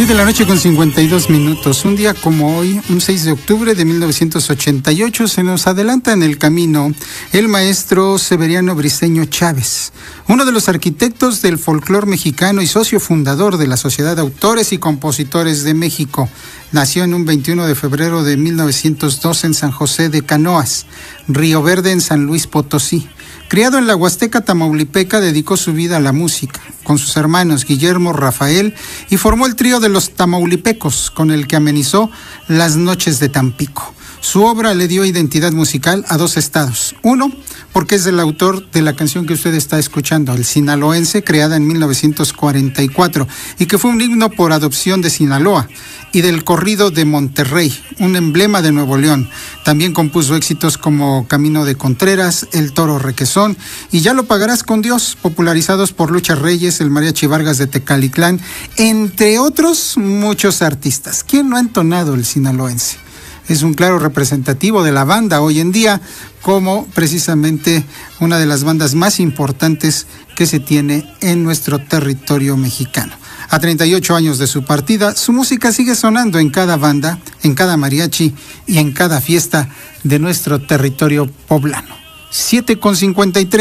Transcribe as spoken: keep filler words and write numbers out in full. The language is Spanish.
de la noche con cincuenta y dos minutos. Un día como hoy, un seis de octubre de mil novecientos ochenta y ocho, se nos adelanta en el camino el maestro Severiano Briceño Chávez, uno de los arquitectos del folclore mexicano y socio fundador de la Sociedad de Autores y Compositores de México. Nació en un veintiuno de febrero de mil novecientos dos en San José de Canoas, Río Verde, en San Luis Potosí. Criado en la Huasteca Tamaulipeca, dedicó su vida a la música con sus hermanos Guillermo, Rafael, y formó el trío de los Tamaulipecos, con el que amenizó las noches de Tampico. Su obra le dio identidad musical a dos estados. Uno, porque es el autor de la canción que usted está escuchando, el Sinaloense, creada en mil novecientos cuarenta y cuatro, y que fue un himno por adopción de Sinaloa, y del corrido de Monterrey, un emblema de Nuevo León. También compuso éxitos como Camino de Contreras, El Toro Requesón y Ya lo pagarás con Dios, popularizados por Lucha Reyes, el Mariachi Vargas de Tecalitlán, entre otros muchos artistas. ¿Quién no ha entonado el Sinaloense? Es un claro representativo de la banda hoy en día, como precisamente una de las bandas más importantes que se tiene en nuestro territorio mexicano. A treinta y ocho años de su partida, su música sigue sonando en cada banda, en cada mariachi y en cada fiesta de nuestro territorio poblano. siete con cincuenta y tres.